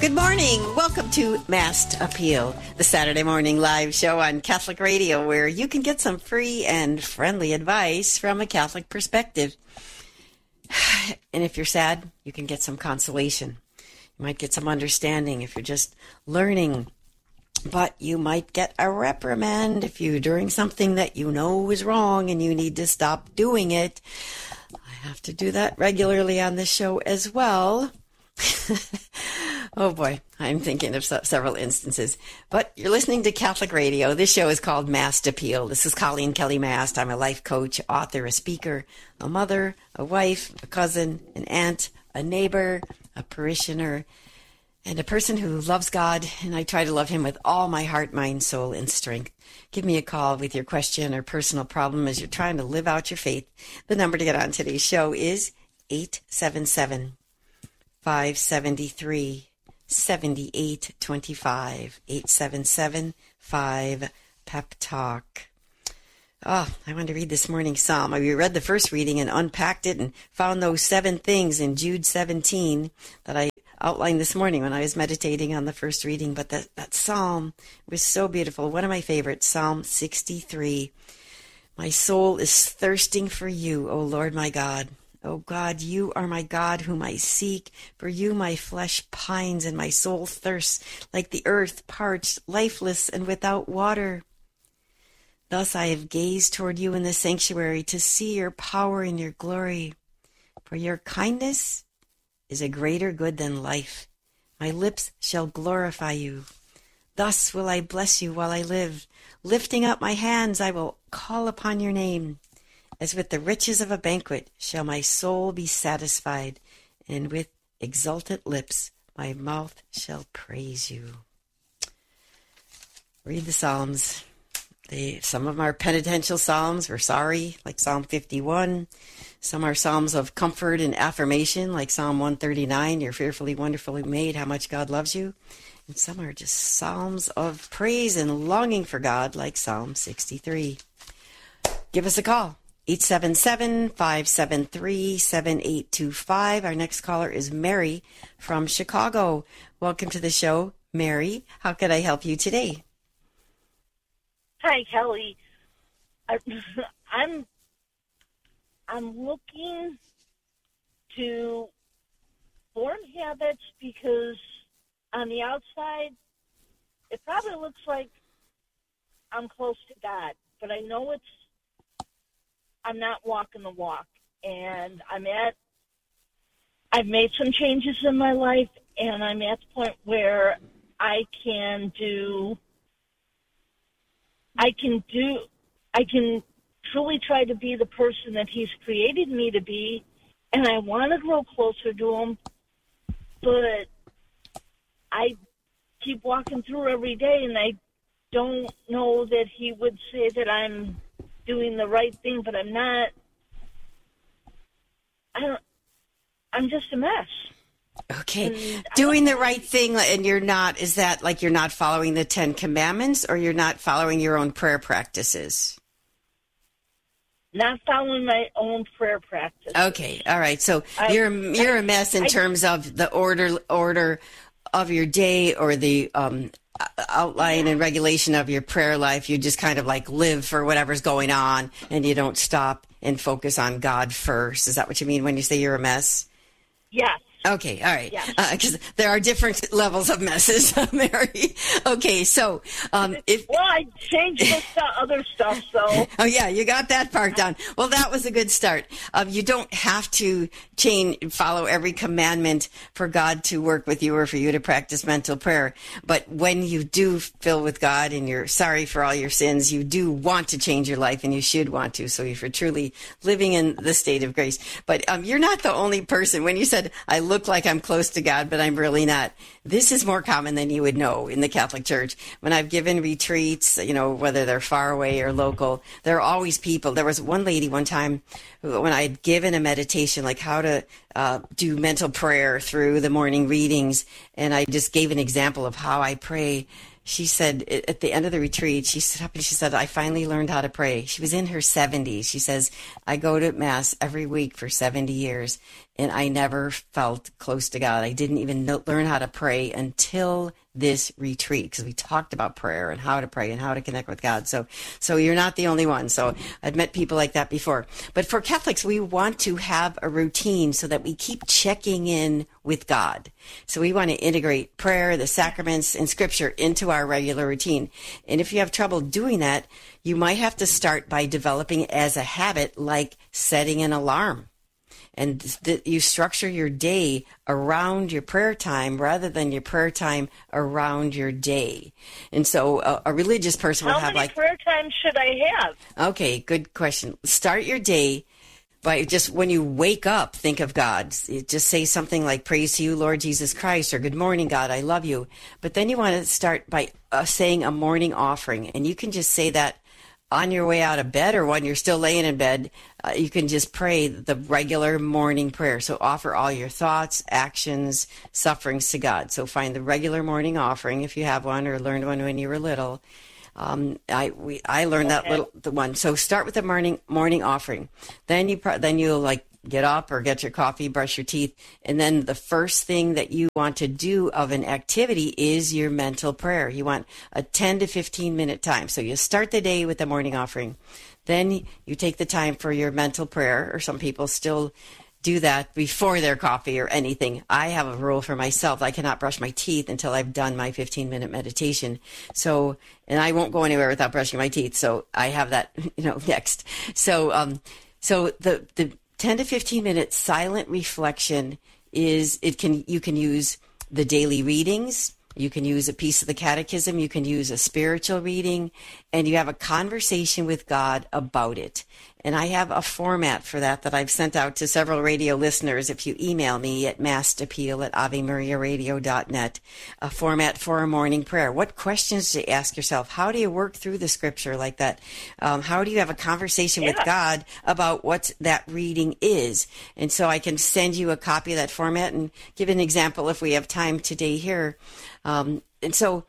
Good morning. Welcome to Mass Appeal, the Saturday morning live show on Catholic Radio where you can get some free and friendly advice from a Catholic perspective. And if you're sad, you can get some consolation. You might get some understanding if you're just learning. But you might get a reprimand if you're doing something that you know is wrong and you need to stop doing it. I have to do that regularly on this show as well. Oh boy, I'm thinking of several instances. But you're listening to Catholic Radio. This show is called Mass Appeal. This is Colleen Kelly Mast. I'm a life coach, author, a speaker, a mother, a wife, a cousin, an aunt, a neighbor, a parishioner, and a person who loves God, and I try to love Him with all my heart, mind, soul, and strength. Give me a call with your question or personal problem as you're trying to live out your faith. The number to get on today's show is 877-573-7825, 877-5-PEP-TALK. Oh, I wanted to read this morning's psalm. We read the first reading and unpacked it and found those 7 things in Jude 17 that I outlined this morning when I was meditating on the first reading. But that psalm was so beautiful. One of my favorites, Psalm 63. My soul is thirsting for you, O Lord my God. O God, you are my God whom I seek. For you my flesh pines and my soul thirsts like the earth, parched, lifeless, and without water. Thus I have gazed toward you in the sanctuary to see your power and your glory. For your kindness is a greater good than life. My lips shall glorify you. Thus will I bless you while I live. Lifting up my hands, I will call upon your name. As with the riches of a banquet shall my soul be satisfied, and with exultant lips my mouth shall praise you. Read the Psalms. Some of them are penitential psalms. We're sorry, like Psalm 51. Some are psalms of comfort and affirmation, like Psalm 139. You're fearfully, wonderfully made, how much God loves you. And some are just psalms of praise and longing for God, like Psalm 63. Give us a call. 877-573-7825. Our next caller is Mary from Chicago. Welcome to the show, Mary. How can I help you today? Hi, Kelly. I'm looking to form habits because on the outside, it probably looks like I'm close to God, but I know I'm not walking the walk. And I've made some changes in my life, and I'm at the point where I can truly try to be the person that He's created me to be, and I want to grow closer to Him, but I keep walking through every day, and I don't know that He would say that I'm doing the right thing, but I'm not. I'm just a mess. Okay. Doing the right thing, and you're not, is that like you're not following the 10 Commandments, or you're not following your own prayer practices? Not following my own prayer practice. Okay. All right. So you're a mess in terms of the order of your day, or the outline and regulation of your prayer life. You just kind of like live for whatever's going on, and you don't stop and focus on God first. Is that what you mean when you say you're a mess? Yes. Okay, all right. Because there are different levels of messes, Mary. Okay, so I changed the other stuff, so. Oh yeah, you got that part done. Well, that was a good start. You don't have to follow every commandment for God to work with you or for you to practice mental prayer. But when you do fill with God and you're sorry for all your sins, you do want to change your life, and you should want to. So if you're truly living in the state of grace, but you're not the only person. When you said I look like I'm close to God, but I'm really not. This is more common than you would know in the Catholic Church. When I've given retreats, whether they're far away or local, there are always people. There was one lady one time when I had given a meditation, like how to do mental prayer through the morning readings, and I just gave an example of how I pray. She said at the end of the retreat, she stood up and she said, I finally learned how to pray. She was in her 70s. She says, I go to Mass every week for 70 years. and I never felt close to God. I didn't even learn how to pray until this retreat, because we talked about prayer and how to pray and how to connect with God. So you're not the only one. So I've met people like that before. But for Catholics, we want to have a routine so that we keep checking in with God. So we want to integrate prayer, the sacraments, and scripture into our regular routine. And if you have trouble doing that, you might have to start by developing as a habit, like setting an alarm. And you structure your day around your prayer time rather than your prayer time around your day. And so a religious person will have How many prayer times should I have? Okay, good question. Start your day by just when you wake up, think of God. Just say something like, praise to you, Lord Jesus Christ, or good morning, God, I love you. But then you want to start by saying a morning offering. And you can just say that on your way out of bed or when you're still laying in bed. You can just pray the regular morning prayer. So offer all your thoughts, actions, sufferings to God. So find the regular morning offering if you have one or learned one when you were little. I learned the one. So start with the morning offering. Then you'll like get up or get your coffee, brush your teeth, and then the first thing that you want to do of an activity is your mental prayer. You want a 10 to 15 minute time. So you start the day with the morning offering. Then you take the time for your mental prayer, or some people still do that before their coffee or anything. I have a rule for myself. I cannot brush my teeth until I've done my 15-minute meditation. So, and I won't go anywhere without brushing my teeth. So I have that, next. So the 10 to 15 minute silent reflection you can use the daily readings. You can use a piece of the catechism. You can use a spiritual reading, and you have a conversation with God about it. And I have a format for that I've sent out to several radio listeners. If you email me at massappeal@avemariaradio.net, a format for a morning prayer. What questions do you ask yourself? How do you work through the scripture like that? How do you have a conversation with God about what that reading is? And so I can send you a copy of that format and give an example if we have time today here. And so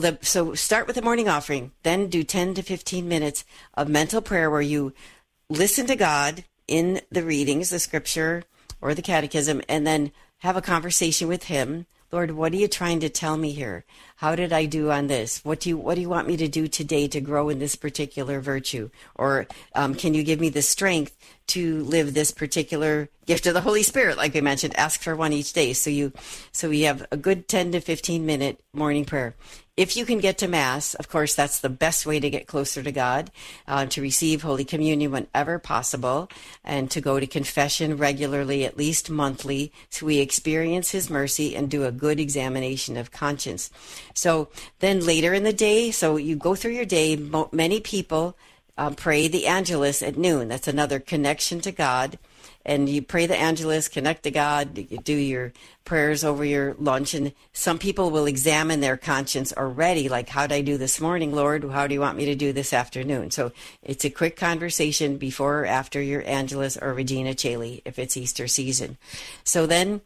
start with the morning offering, then do 10 to 15 minutes of mental prayer where you listen to God in the readings, the scripture or the catechism, and then have a conversation with him. Lord, what are you trying to tell me here? How did I do on this? What do you want me to do today to grow in this particular virtue? Or can you give me the strength to live this particular gift of the Holy Spirit? Like I mentioned, ask for one each day. So you have a good 10 to 15 minute morning prayer. If you can get to Mass, of course, that's the best way to get closer to God, to receive Holy Communion whenever possible, and to go to confession regularly, at least monthly, so we experience his mercy and do a good examination of conscience. So then later in the day, so you go through your day, many people pray the Angelus at noon. That's another connection to God. And you pray the Angelus, connect to God, you do your prayers over your lunch. And some people will examine their conscience already, like, how did I do this morning, Lord? How do you want me to do this afternoon? So it's a quick conversation before or after your Angelus or Regina Caeli, if it's Easter season. So then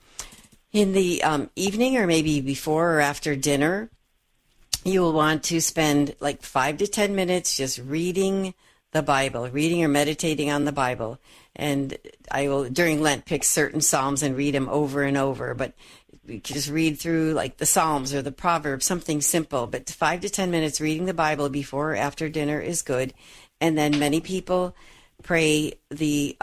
in the evening, or maybe before or after dinner, you will want to spend like 5 to 10 minutes just reading the Bible, reading or meditating on the Bible. And I will, during Lent, pick certain Psalms and read them over and over. But you can just read through like the Psalms or the Proverbs, something simple. But 5 to 10 minutes reading the Bible before or after dinner is good. And then many people pray the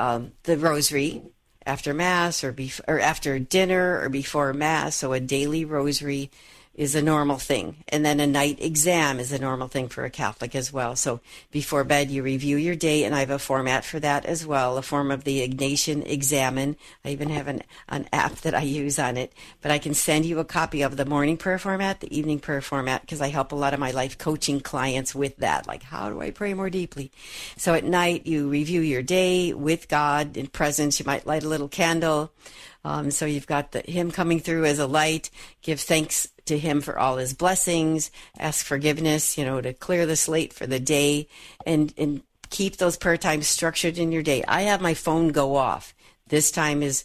Rosary after Mass or after dinner or before Mass. So a daily Rosary is a normal thing. And then a night exam is a normal thing for a Catholic as well. So before bed, you review your day, and I have a format for that as well, a form of the Ignatian Examen. I even have an app that I use on it. But I can send you a copy of the morning prayer format, the evening prayer format, because I help a lot of my life coaching clients with that. Like, how do I pray more deeply? So at night, you review your day with God in presence. You might light a little candle. So you've got him coming through as a light. Give thanks to him for all his blessings. Ask forgiveness, to clear the slate for the day, and keep those prayer times structured in your day. I have my phone go off. This time is,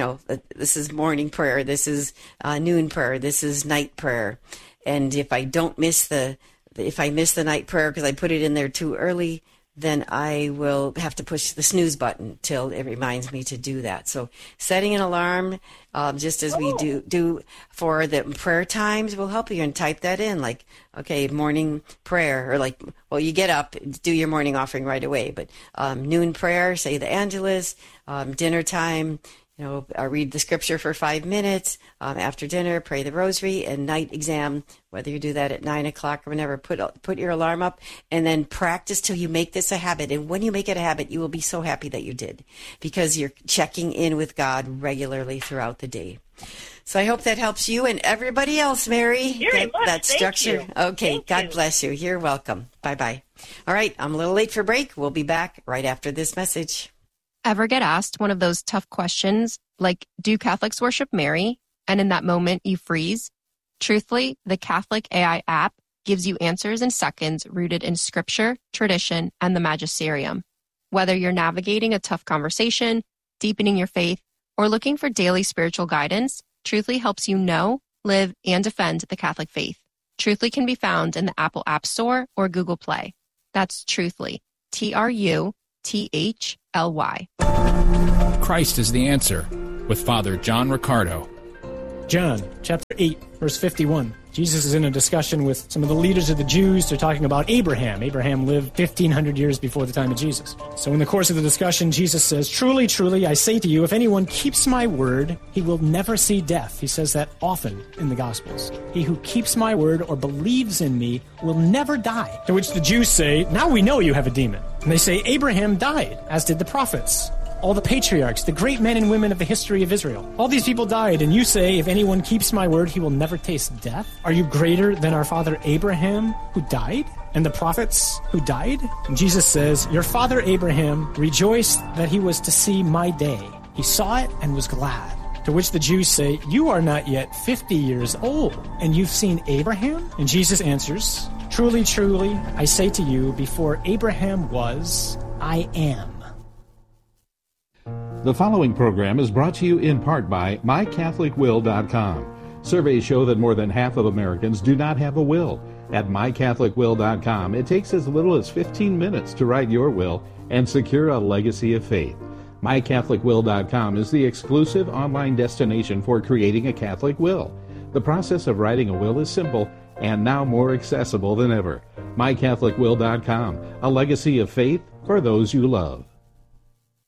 this is morning prayer. This is noon prayer. This is night prayer. And if I miss the night prayer because I put it in there too early, then I will have to push the snooze button till it reminds me to do that. So setting an alarm, just as we do for the prayer times, will help you, and type that in, like, okay, morning prayer, or like, well, you get up, do your morning offering right away, but noon prayer, say the Angelus, dinner time, read the scripture for 5 minutes. After dinner, pray the rosary, and night exam, whether you do that at 9 o'clock or whenever, put your alarm up, and then practice till you make this a habit. And when you make it a habit, you will be so happy that you did, because you're checking in with God regularly throughout the day. So I hope that helps you and everybody else, Mary. Very much. That structure. Thank you. Okay, Thank God you. bless you. You're welcome. Bye-bye. All right, I'm a little late for break. We'll be back right after this message. Ever get asked one of those tough questions like, do Catholics worship Mary? And in that moment you freeze? Truthfully, the Catholic AI app gives you answers in seconds rooted in scripture, tradition, and the magisterium. Whether you're navigating a tough conversation, deepening your faith, or looking for daily spiritual guidance, Truthfully helps you know, live, and defend the Catholic faith. Truthfully can be found in the Apple App Store or Google Play. That's Truthfully, TRUTHLY. Christ is the answer, with Father John Riccardo. John, chapter 8, verse 51. Jesus is in a discussion with some of the leaders of the Jews. They're talking about Abraham. Abraham lived 1,500 years before the time of Jesus. So in the course of the discussion, Jesus says, "Truly, truly, I say to you, if anyone keeps my word, he will never see death." He says that often in the Gospels. "He who keeps my word or believes in me will never die." To which the Jews say, "Now we know you have a demon." And they say, "Abraham died, as did the prophets. All the patriarchs, the great men and women of the history of Israel. All these people died, and you say, if anyone keeps my word, he will never taste death? Are you greater than our father Abraham, who died? And the prophets who died?" And Jesus says, "Your father Abraham rejoiced that he was to see my day. He saw it and was glad." To which the Jews say, "You are not yet 50 years old, and you've seen Abraham?" And Jesus answers, "Truly, truly, I say to you, before Abraham was, I am." The following program is brought to you in part by MyCatholicWill.com. Surveys show that more than half of Americans do not have a will. At MyCatholicWill.com, it takes as little as 15 minutes to write your will and secure a legacy of faith. MyCatholicWill.com is the exclusive online destination for creating a Catholic will. The process of writing a will is simple and now more accessible than ever. MyCatholicWill.com, a legacy of faith for those you love.